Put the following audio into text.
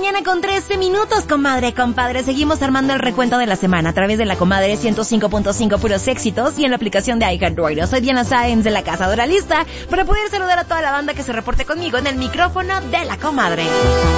mañana con 13 minutos, comadre, compadre. Seguimos armando el recuento de la semana a través de la Comadre 105.5 Puros Éxitos y en la aplicación de iHeartRadio. Soy Diana Sáenz de la Cazadora, lista para poder saludar a toda la banda que se reporte conmigo en el micrófono de la Comadre.